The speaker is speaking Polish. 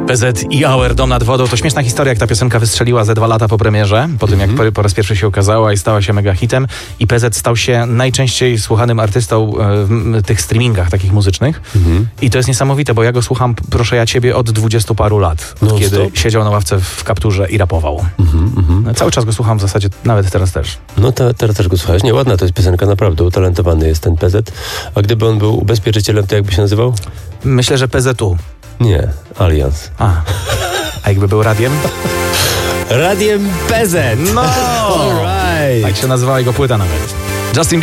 PZ i Hour, Dom nad wodą. To śmieszna historia, jak ta piosenka wystrzeliła ze 2 lata po premierze, po tym jak po raz pierwszy się ukazała i stała się mega hitem. I PZ stał się najczęściej słuchanym artystą w tych streamingach takich muzycznych. I to jest niesamowite, bo ja go słucham, proszę ja ciebie, od 20 paru lat. Kiedy siedział na ławce w kapturze i rapował. Cały czas go słucham w zasadzie, nawet teraz też. No teraz też go słuchałeś. Nie, ładna to jest piosenka, naprawdę utalentowany jest ten PZ. A gdyby on był ubezpieczycielem, to jakby się nazywał? Myślę, że PZU. Nie, Allianz. A jakby był radiem? Radiem PZ! No! Alright. Tak się nazywała jego płyta nawet. Justin